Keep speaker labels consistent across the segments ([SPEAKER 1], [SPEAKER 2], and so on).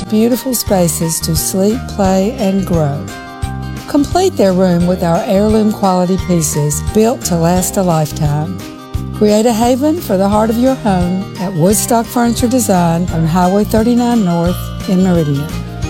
[SPEAKER 1] beautiful spaces to sleep, play, and grow. Complete their room with our heirloom quality pieces built to last a lifetime. Create a haven for the heart of your home at Woodstock Furniture Design on Highway 39 North in Meridian.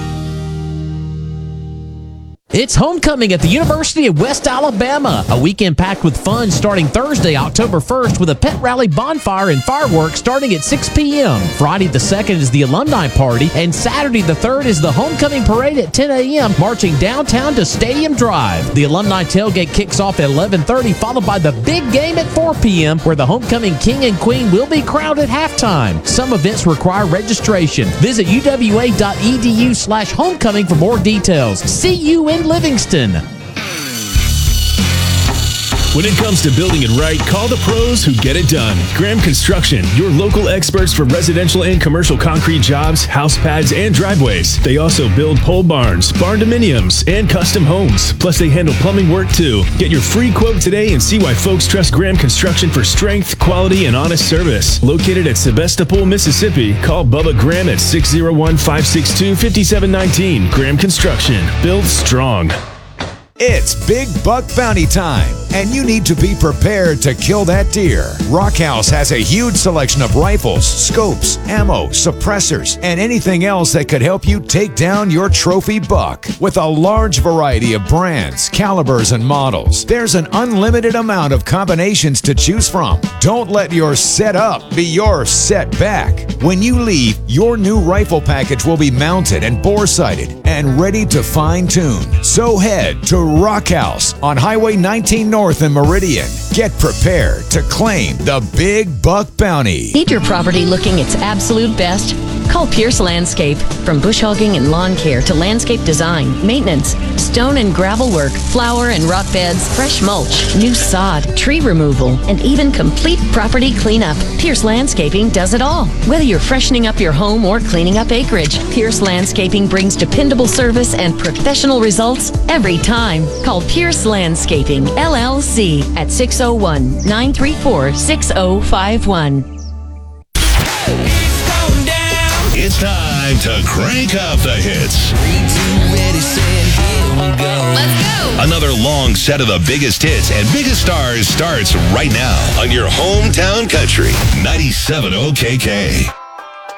[SPEAKER 2] It's homecoming at the University of West Alabama, a weekend packed with fun starting Thursday, October 1st with a pet rally bonfire and fireworks starting at 6 p.m. Friday the 2nd is the alumni party, and Saturday the 3rd is the homecoming parade at 10 a.m. marching downtown to Stadium Drive. The alumni tailgate kicks off at 11:30, followed by the big game at 4 p.m. where the homecoming king and queen will be crowned at halftime. Some events require registration. Visit uwa.edu/homecoming for more details. See you in Livingston.
[SPEAKER 3] When it comes to building it right, call the pros who get it done. Graham Construction, your local experts for residential and commercial concrete jobs, house pads, and driveways. They also build pole barns, barn dominiums, and custom homes. Plus, they handle plumbing work too. Get your free quote today and see why folks trust Graham Construction for strength, quality, and honest service. Located at Sebastopol, Mississippi, call Bubba Graham at 601-562-5719. Graham Construction, built strong.
[SPEAKER 4] It's Big Buck Bounty time, and you need to be prepared to kill that deer. Rockhouse has a huge selection of rifles, scopes, ammo, suppressors, and anything else that could help you take down your trophy buck. With a large variety of brands, calibers, and models, there's an unlimited amount of combinations to choose from. Don't let your setup be your setback. When you leave, your new rifle package will be mounted and bore-sighted and ready to fine-tune. So head to Rockhouse on Highway 19 North in Meridian. Get prepared to claim the Big Buck Bounty.
[SPEAKER 5] Need your property looking its absolute best? Call Pierce Landscape. From bush hogging and lawn care to landscape design, maintenance, stone and gravel work, flower and rock beds, fresh mulch, new sod, tree removal, and even complete property cleanup. Pierce Landscaping does it all. Whether you're freshening up your home or cleaning up acreage, Pierce Landscaping brings dependable service and professional results every time. Call Pierce Landscaping, LLC at 601-934-6051.
[SPEAKER 6] It's time to crank up the hits.
[SPEAKER 7] 3, 2, ready, set, here we go.
[SPEAKER 6] Let's go. Another long set of the biggest hits and biggest stars starts right now on your hometown country, 97 OKK.